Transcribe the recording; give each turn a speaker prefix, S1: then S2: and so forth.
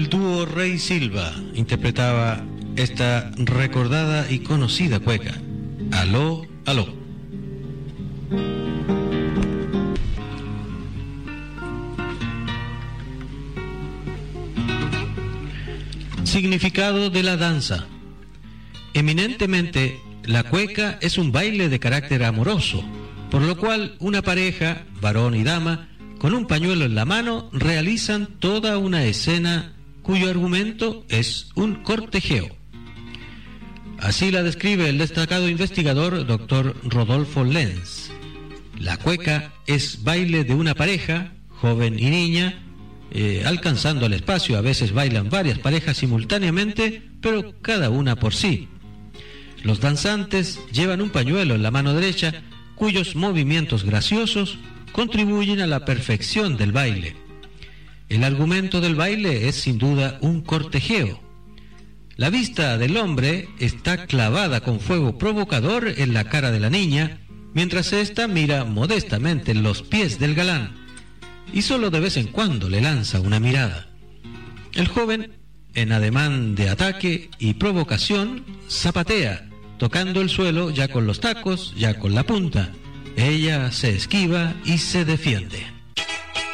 S1: El dúo Rey Silva interpretaba esta recordada y conocida cueca, Aló, aló. Significado de la danza. Eminentemente, la cueca es un baile de carácter amoroso, por lo cual una pareja, varón y dama, con un pañuelo en la mano, realizan toda una escena cuyo argumento es un cortejeo. Así la describe el destacado investigador Dr. Rodolfo Lenz. La cueca es baile de una pareja, joven y niña, alcanzando el espacio. A veces bailan varias parejas simultáneamente, pero cada una por sí. Los danzantes llevan un pañuelo en la mano derecha, cuyos movimientos graciosos contribuyen a la perfección del baile. El argumento del baile es sin duda un cortejeo. La vista del hombre está clavada con fuego provocador en la cara de la niña, mientras ésta mira modestamente los pies del galán, y solo de vez en cuando le lanza una mirada. El joven, en ademán de ataque y provocación, zapatea, tocando el suelo ya con los tacos, ya con la punta. Ella se esquiva y se defiende.